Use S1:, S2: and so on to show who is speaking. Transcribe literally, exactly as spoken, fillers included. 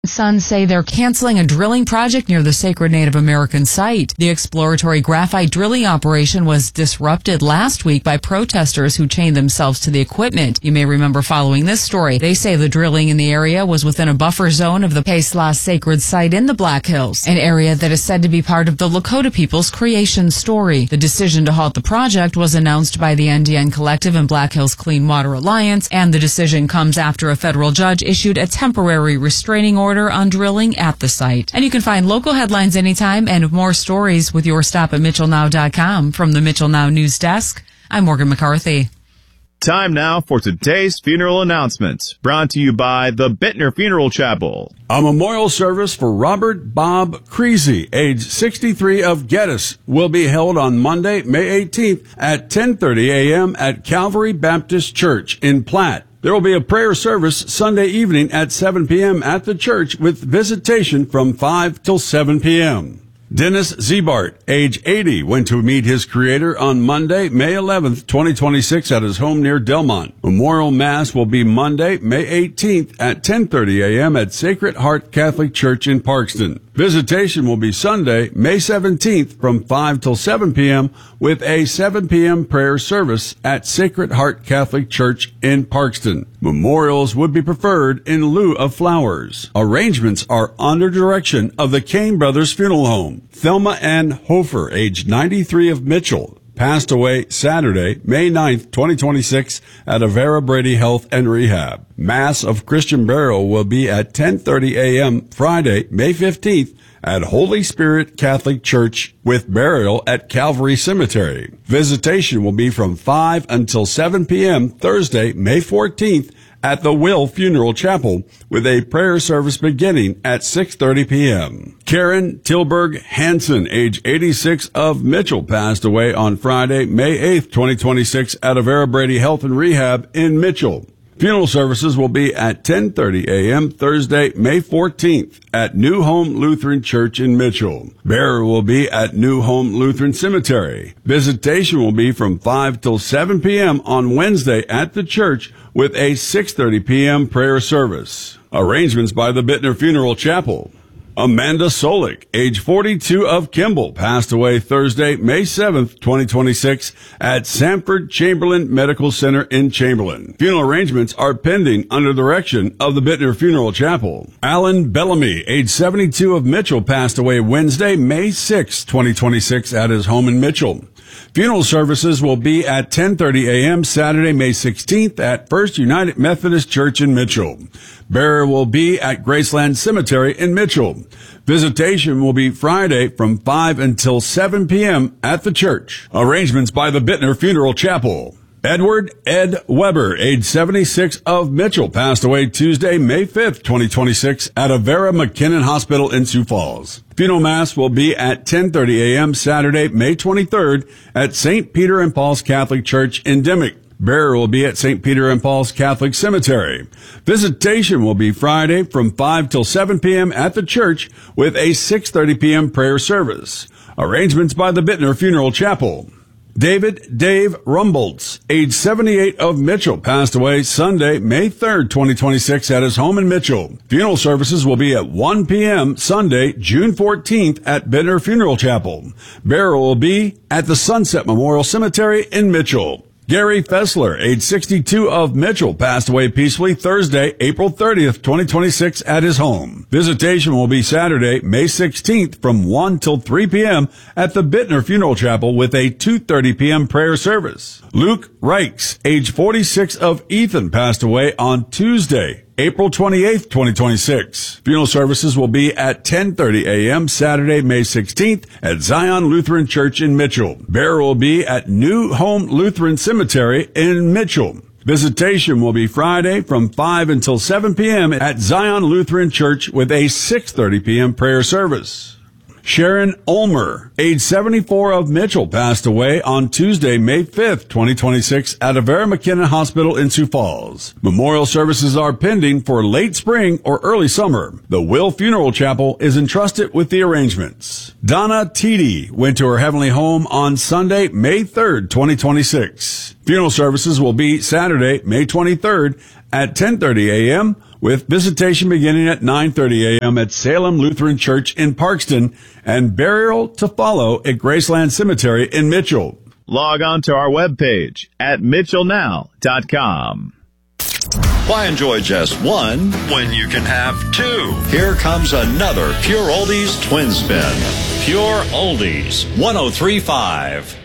S1: Sons say they're canceling a drilling project near the sacred Native American site. The exploratory graphite drilling operation was disrupted last week by protesters who chained themselves to the equipment. You may remember following this story. They say the drilling in the area was within a buffer zone of the Pesla sacred site in the Black Hills, an area that is said to be part of the Lakota people's creation story. The decision to halt the project was announced by the N D N Collective and Black Hills Clean Water Alliance, and the decision comes after a federal judge issued a temporary restraining order on drilling at the site. And you can find local headlines anytime and more stories with your stop at Mitchell Now dot com. From the Mitchell Now News Desk, I'm Morgan McCarthy.
S2: Time now for today's funeral announcements, brought to you by the Bittner Funeral Chapel.
S3: A memorial service for Robert Bob Creasy, age sixty-three, of Geddes, will be held on Monday, May eighteenth at ten thirty a.m. at Calvary Baptist Church in Platt. There will be a prayer service Sunday evening at seven p.m. at the church with visitation from five till seven p.m. Dennis Zebart, age eighty, went to meet his Creator on Monday, May eleventh, twenty twenty-six at his home near Delmont. Memorial Mass will be Monday, May eighteenth at ten thirty a.m. at Sacred Heart Catholic Church in Parkston. Visitation will be Sunday, May seventeenth from five till seven p.m. with a seven p.m. prayer service at Sacred Heart Catholic Church in Parkston. Memorials would be preferred in lieu of flowers. Arrangements are under direction of the Kane Brothers Funeral Home. Thelma Ann Hofer, age ninety-three, of Mitchell, passed away Saturday, May ninth, twenty twenty-six at Avera Brady Health and Rehab. Mass of Christian burial will be at ten thirty a.m. Friday, May fifteenth at Holy Spirit Catholic Church with burial at Calvary Cemetery. Visitation will be from five until seven p.m. Thursday, May fourteenth at the Will Funeral Chapel with a prayer service beginning at six thirty p.m. Karen Tilburg Hansen, age eighty-six, of Mitchell, passed away on Friday, May eighth, twenty twenty-six at Avera Brady Health and Rehab in Mitchell. Funeral services will be at ten thirty a.m. Thursday, May fourteenth at New Home Lutheran Church in Mitchell. Burial will be at New Home Lutheran Cemetery. Visitation will be from five till seven p.m. on Wednesday at the church with a six thirty p.m. prayer service. Arrangements by the Bittner Funeral Chapel. Amanda Solik, age forty-two, of Kimball, passed away Thursday, May seventh, twenty twenty-six at Sanford Chamberlain Medical Center in Chamberlain. Funeral arrangements are pending under direction of the Bittner Funeral Chapel. Alan Bellamy, age seventy-two, of Mitchell, passed away Wednesday, May sixth, twenty twenty-six at his home in Mitchell. Funeral services will be at ten thirty a.m. Saturday, May sixteenth at First United Methodist Church in Mitchell. Burial will be at Graceland Cemetery in Mitchell. Visitation will be Friday from five until seven p.m. at the church. Arrangements by the Bittner Funeral Chapel. Edward Ed Weber, age seventy-six, of Mitchell, passed away Tuesday, May fifth, twenty twenty-six at Avera McKinnon Hospital in Sioux Falls. Funeral Mass will be at ten thirty a.m. Saturday, May twenty-third at Saint Peter and Paul's Catholic Church in Dimmock. Burial will be at Saint Peter and Paul's Catholic Cemetery. Visitation will be Friday from five till seven p.m. at the church with a six thirty p.m. prayer service. Arrangements by the Bittner Funeral Chapel. David Dave Rumboltz, age seventy-eight, of Mitchell, passed away Sunday, May third, twenty twenty-six at his home in Mitchell. Funeral services will be at one p.m. Sunday, June fourteenth at Bittner Funeral Chapel. Burial will be at the Sunset Memorial Cemetery in Mitchell. Gary Fessler, age sixty-two, of Mitchell, passed away peacefully Thursday, April thirtieth, twenty twenty-six at his home. Visitation will be Saturday, May sixteenth from one till three p.m. at the Bittner Funeral Chapel with a two thirty p.m. prayer service. Luke Reichs, age forty-six, of Ethan, passed away on Tuesday, April twenty-eighth, twenty twenty-six. Funeral services will be at ten thirty a.m. Saturday, May sixteenth at Zion Lutheran Church in Mitchell. Burial will be at New Home Lutheran Cemetery in Mitchell. Visitation will be Friday from five until seven p.m. at Zion Lutheran Church with a six thirty p.m. prayer service. Sharon Ulmer, age seventy-four, of Mitchell, passed away on Tuesday, May fifth, twenty twenty-six at Avera McKinnon Hospital in Sioux Falls. Memorial services are pending for late spring or early summer. The Will Funeral Chapel is entrusted with the arrangements. Donna Teedy went to her heavenly home on Sunday, May third, twenty twenty-six. Funeral services will be Saturday, May twenty-third at ten thirty a.m. with visitation beginning at nine thirty a.m. at Salem Lutheran Church in Parkston and burial to follow at Graceland Cemetery in Mitchell.
S2: Log on to our webpage at mitchell now dot com.
S4: Why enjoy just one when you can have two? Here comes another Pure Oldies Twin Spin. Pure Oldies, one oh three point five.